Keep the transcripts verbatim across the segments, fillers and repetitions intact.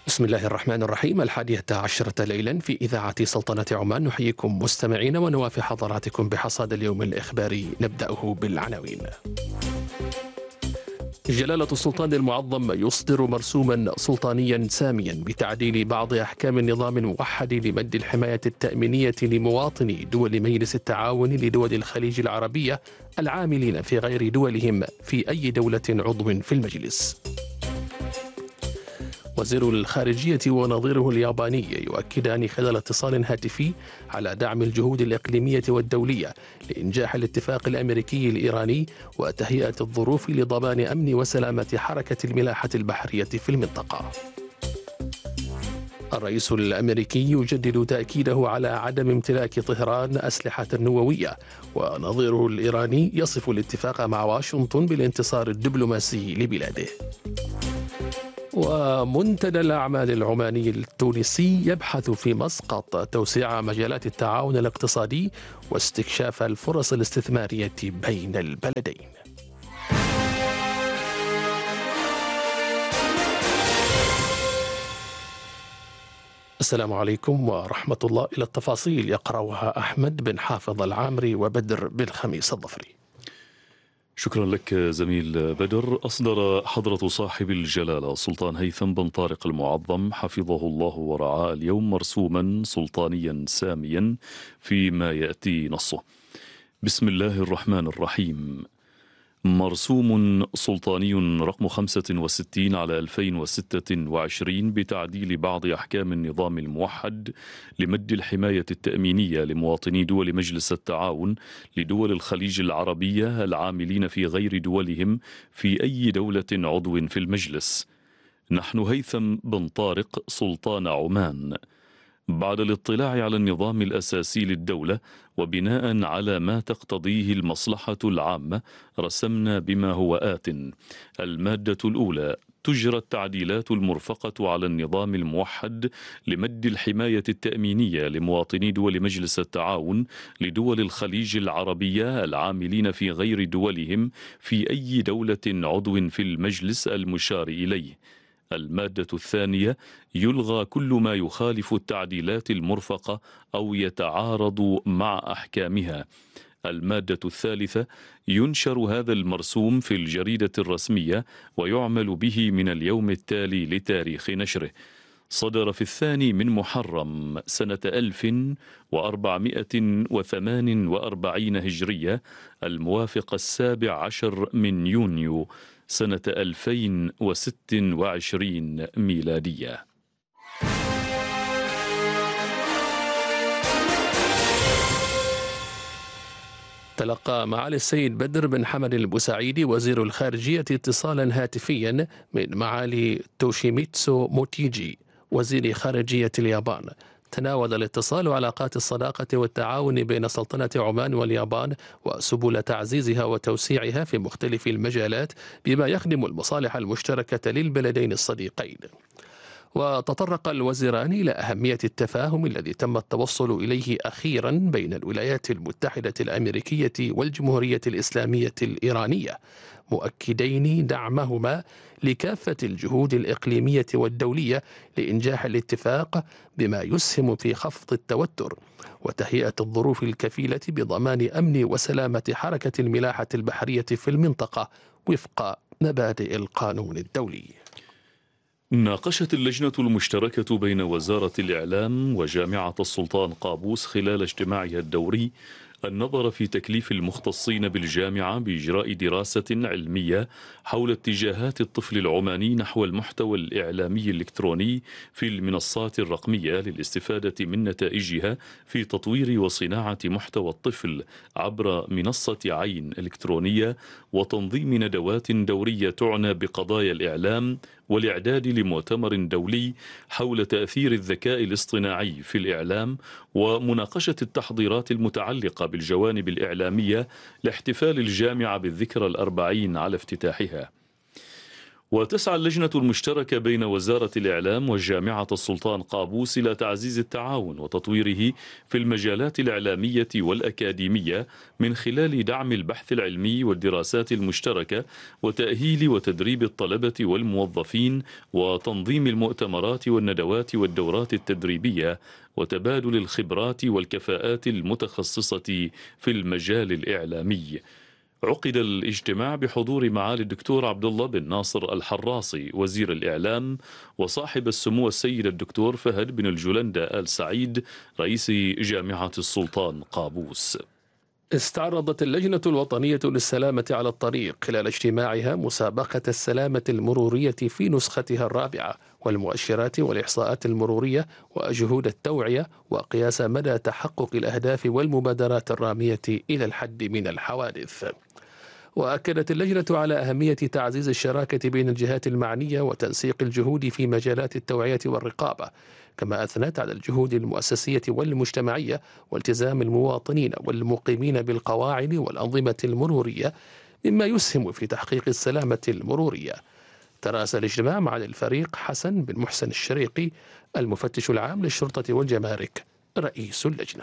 بسم الله الرحمن الرحيم. الحادية عشرة ليلا في إذاعة سلطنة عمان، نحييكم مستمعين ونوافي حضراتكم بحصاد اليوم الإخباري. نبدأه بالعناوين. جلالة السلطان المعظم يصدر مرسوما سلطانيا ساميا بتعديل بعض أحكام النظام الموحد لمد الحماية التأمينية لمواطني دول مجلس التعاون لدول الخليج العربية العاملين في غير دولهم في أي دولة عضو في المجلس. وزير الخارجية ونظيره الياباني يؤكدان خلال اتصال هاتفي على دعم الجهود الإقليمية والدولية لإنجاح الاتفاق الأمريكي الإيراني وتهيئة الظروف لضمان أمن وسلامة حركة الملاحة البحرية في المنطقة. الرئيس الأمريكي يجدد تأكيده على عدم امتلاك طهران أسلحة نووية، ونظيره الإيراني يصف الاتفاق مع واشنطن بالانتصار الدبلوماسي لبلاده. ومنتدى الأعمال العماني التونسي يبحث في مسقط توسيع مجالات التعاون الاقتصادي واستكشاف الفرص الاستثمارية بين البلدين. السلام عليكم ورحمة الله. إلى التفاصيل يقرأها أحمد بن حافظ العامري وبدر بن خميس الظفري. شكرا لك زميل بدر. أصدر حضرة صاحب الجلالة السلطان هيثم بن طارق المعظم حفظه الله ورعاه اليوم مرسوما سلطانيا ساميا فيما يأتي نصه. بسم الله الرحمن الرحيم. مرسوم سلطاني رقم خمسة وستين على ألفين وستة وعشرين بتعديل بعض أحكام النظام الموحد لمد الحماية التأمينية لمواطني دول مجلس التعاون لدول الخليج العربية العاملين في غير دولهم في أي دولة عضو في المجلس. نحن هيثم بن طارق سلطان عمان، بعد الاطلاع على النظام الأساسي للدولة وبناء على ما تقتضيه المصلحة العامة، رسمنا بما هو آت. المادة الأولى: تجرى التعديلات المرفقة على النظام الموحد لمد الحماية التأمينية لمواطني دول مجلس التعاون لدول الخليج العربية العاملين في غير دولهم في أي دولة عضو في المجلس المشار إليه. المادة الثانية: يلغى كل ما يخالف التعديلات المرفقة أو يتعارض مع أحكامها. المادة الثالثة: ينشر هذا المرسوم في الجريدة الرسمية ويعمل به من اليوم التالي لتاريخ نشره. صدر في الثاني من محرم سنة ألف وأربعمائة وثمان وأربعين هجرية، الموافق السابع عشر من يونيو سنة ألفين وست وعشرين ميلادية. تلقى معالي السيد بدر بن حمد البوسعيدي وزير الخارجية اتصالا هاتفيا من معالي توشيميتسو موتيجي وزير خارجية اليابان. تناول الاتصال علاقات الصداقة والتعاون بين سلطنة عمان واليابان وسبل تعزيزها وتوسيعها في مختلف المجالات بما يخدم المصالح المشتركة للبلدين الصديقين. وتطرق الوزيران إلى أهمية التفاهم الذي تم التوصل إليه أخيرا بين الولايات المتحدة الأمريكية والجمهورية الإسلامية الإيرانية، مؤكدين دعمهما لكافة الجهود الإقليمية والدولية لإنجاح الاتفاق بما يسهم في خفض التوتر وتهيئة الظروف الكفيلة بضمان أمن وسلامة حركة الملاحة البحرية في المنطقة وفق مبادئ القانون الدولي. ناقشت اللجنة المشتركة بين وزارة الإعلام وجامعة السلطان قابوس خلال اجتماعها الدوري النظر في تكليف المختصين بالجامعة بإجراء دراسة علمية حول اتجاهات الطفل العماني نحو المحتوى الإعلامي الإلكتروني في المنصات الرقمية للاستفادة من نتائجها في تطوير وصناعة محتوى الطفل عبر منصة عين إلكترونية وتنظيم ندوات دورية تعنى بقضايا الإعلام والإعداد لمؤتمر دولي حول تأثير الذكاء الاصطناعي في الإعلام ومناقشة التحضيرات المتعلقة بالجوانب الإعلامية لاحتفال الجامعة بالذكرى الأربعين على افتتاحها. وتسعى اللجنة المشتركة بين وزارة الإعلام وجامعة السلطان قابوس إلى تعزيز التعاون وتطويره في المجالات الإعلامية والأكاديمية من خلال دعم البحث العلمي والدراسات المشتركة وتأهيل وتدريب الطلبة والموظفين وتنظيم المؤتمرات والندوات والدورات التدريبية وتبادل الخبرات والكفاءات المتخصصة في المجال الإعلامي. عقد الاجتماع بحضور معالي الدكتور عبد الله بن ناصر الحراصي وزير الإعلام وصاحب السمو السيد الدكتور فهد بن الجلندة آل سعيد رئيس جامعة السلطان قابوس. استعرضت اللجنة الوطنية للسلامة على الطريق خلال اجتماعها مسابقة السلامة المرورية في نسختها الرابعة والمؤشرات والإحصاءات المرورية وجهود التوعية وقياس مدى تحقق الأهداف والمبادرات الرامية إلى الحد من الحوادث. وأكدت اللجنة على أهمية تعزيز الشراكة بين الجهات المعنية وتنسيق الجهود في مجالات التوعية والرقابة، كما أثنت على الجهود المؤسسية والمجتمعية والتزام المواطنين والمقيمين بالقواعد والأنظمة المرورية مما يسهم في تحقيق السلامة المرورية. ترأس الاجتماع مع الفريق حسن بن محسن الشريقي المفتش العام للشرطة والجمارك رئيس اللجنة.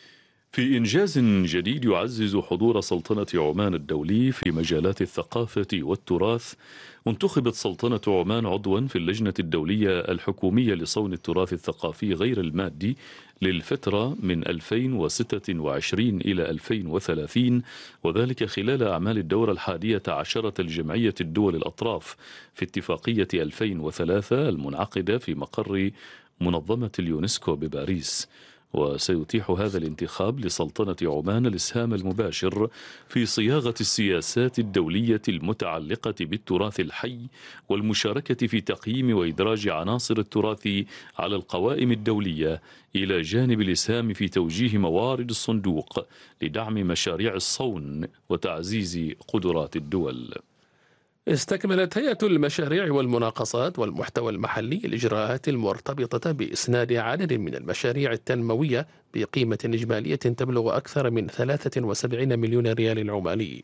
في إنجاز جديد يعزز حضور سلطنة عمان الدولي في مجالات الثقافة والتراث، انتخبت سلطنة عمان عضوا في اللجنة الدولية الحكومية لصون التراث الثقافي غير المادي للفترة من ألفين وستة وعشرين إلى ألفين وثلاثين، وذلك خلال أعمال الدورة الحادية عشرة لجمعية الدول الأطراف في اتفاقية ألفين وثلاثة المنعقدة في مقر منظمة اليونسكو بباريس. وسيتيح هذا الانتخاب لسلطنة عمان الإسهام المباشر في صياغة السياسات الدولية المتعلقة بالتراث الحي والمشاركة في تقييم وإدراج عناصر التراث على القوائم الدولية، إلى جانب الإسهام في توجيه موارد الصندوق لدعم مشاريع الصون وتعزيز قدرات الدول. استكملت هيئة المشاريع والمناقصات والمحتوى المحلي الإجراءات المرتبطة بإسناد عدد من المشاريع التنموية بقيمة إجمالية تبلغ أكثر من ثلاثة وسبعين مليون ريال عماني.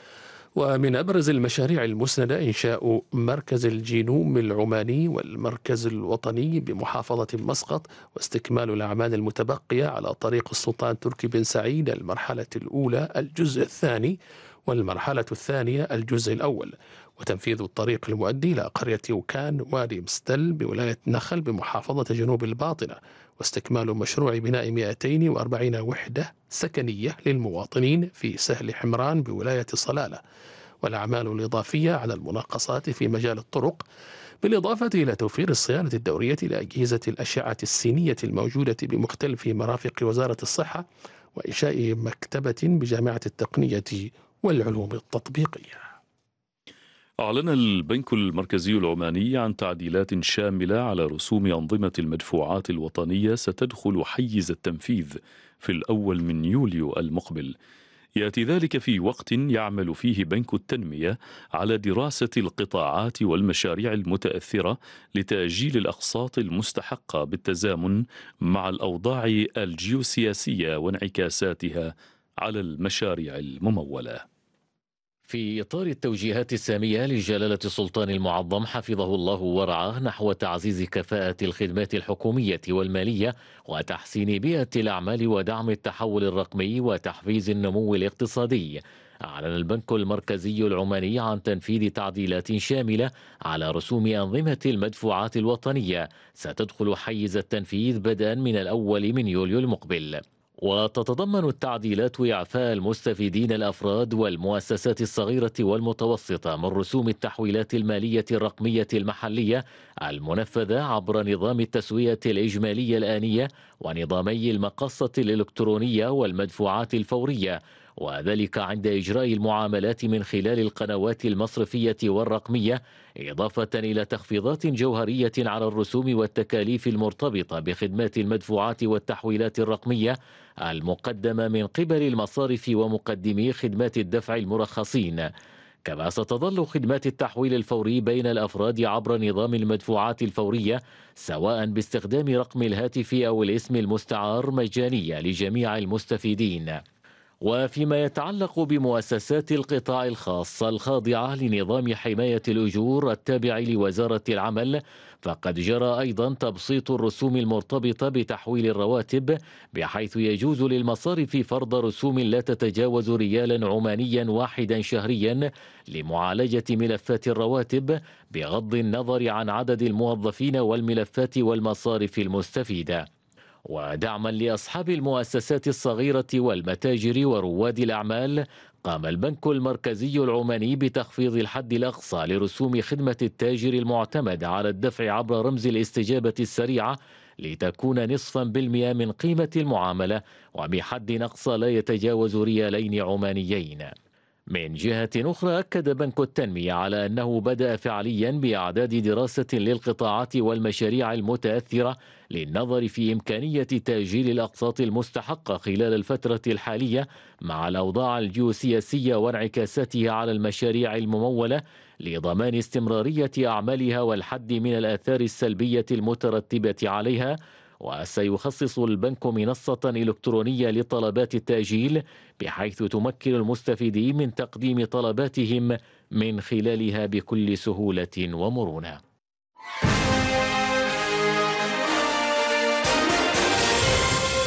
ومن أبرز المشاريع المسندة إنشاء مركز الجينوم العماني والمركز الوطني بمحافظة مسقط، واستكمال الأعمال المتبقية على طريق السلطان تركي بن سعيد المرحلة الأولى الجزء الثاني والمرحلة الثانية الجزء الأول، وتنفيذ الطريق المؤدي إلى قرية وكان وادي مستل بولاية نخل بمحافظة جنوب الباطنة، واستكمال مشروع بناء مئتين وأربعين وحدة سكنية للمواطنين في سهل حمران بولاية صلالة، والأعمال الإضافية على المناقصات في مجال الطرق، بالإضافة إلى توفير الصيانة الدورية لأجهزة الأشعة السينية الموجودة بمختلف مرافق وزارة الصحة، وإنشاء مكتبة بجامعة التقنية والعلوم التطبيقية. أعلن البنك المركزي العماني عن تعديلات شاملة على رسوم أنظمة المدفوعات الوطنية ستدخل حيز التنفيذ في الأول من يوليو المقبل. يأتي ذلك في وقت يعمل فيه بنك التنمية على دراسة القطاعات والمشاريع المتأثرة لتأجيل الأقساط المستحقة بالتزامن مع الأوضاع الجيوسياسية وانعكاساتها على المشاريع الممولة. في إطار التوجيهات السامية لجلالة السلطان المعظم حفظه الله ورعاه نحو تعزيز كفاءة الخدمات الحكومية والمالية وتحسين بيئة الأعمال ودعم التحول الرقمي وتحفيز النمو الاقتصادي، أعلن البنك المركزي العماني عن تنفيذ تعديلات شاملة على رسوم أنظمة المدفوعات الوطنية ستدخل حيز التنفيذ بدءا من الأول من يوليو المقبل. وتتضمن التعديلات إعفاء المستفيدين الأفراد والمؤسسات الصغيرة والمتوسطة من رسوم التحويلات المالية الرقمية المحلية المنفذة عبر نظام التسوية الإجمالية الآنية ونظامي المقصة الإلكترونية والمدفوعات الفورية، وذلك عند إجراء المعاملات من خلال القنوات المصرفية والرقمية، إضافة إلى تخفيضات جوهرية على الرسوم والتكاليف المرتبطة بخدمات المدفوعات والتحويلات الرقمية المقدمة من قبل المصارف ومقدمي خدمات الدفع المرخصين. كما ستظل خدمات التحويل الفوري بين الأفراد عبر نظام المدفوعات الفورية سواء باستخدام رقم الهاتف أو الاسم المستعار مجانية لجميع المستفيدين. وفيما يتعلق بمؤسسات القطاع الخاص الخاضعة لنظام حماية الأجور التابع لوزارة العمل، فقد جرى أيضا تبسيط الرسوم المرتبطة بتحويل الرواتب، بحيث يجوز للمصارف فرض رسوم لا تتجاوز ريالا عمانيا واحدا شهريا لمعالجة ملفات الرواتب، بغض النظر عن عدد الموظفين والملفات والمصارف المستفيدة. ودعما لأصحاب المؤسسات الصغيرة والمتاجر ورواد الأعمال، قام البنك المركزي العماني بتخفيض الحد الأقصى لرسوم خدمة التاجر المعتمد على الدفع عبر رمز الاستجابة السريعة، لتكون نصفا بالمئة من قيمة المعاملة، وبحد أقصى لا يتجاوز ريالين عمانيين. من جهة أخرى، أكد بنك التنمية على أنه بدأ فعليا بإعداد دراسة للقطاعات والمشاريع المتأثرة للنظر في إمكانية تأجيل الأقساط المستحقة خلال الفترة الحالية مع الأوضاع الجيوسياسية وانعكاساتها على المشاريع الممولة، لضمان استمرارية أعمالها والحد من الآثار السلبية المترتبة عليها. وسيخصص البنك منصة إلكترونية لطلبات التأجيل، بحيث تمكن المستفيدين من تقديم طلباتهم من خلالها بكل سهولة ومرونة.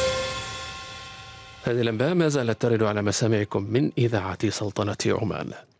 هذه الأنباء ما زالت ترد على مسامعكم من إذاعة سلطنة عمان.